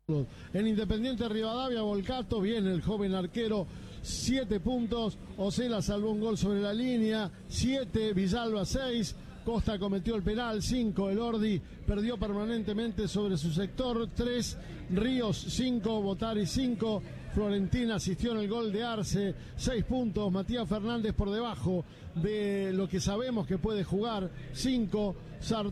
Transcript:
En Independiente Rivadavia, Volcato, viene el joven arquero, 7 puntos. Osela salvó un gol sobre la línea, 7, Villalba 6. Costa cometió el penal, 5, Elordi perdió permanentemente sobre su sector, 3, Ríos 5, Botari 5, Florentina asistió en el gol de Arce, 6 puntos, Matías Fernández por debajo de lo que sabemos que puede jugar, 5,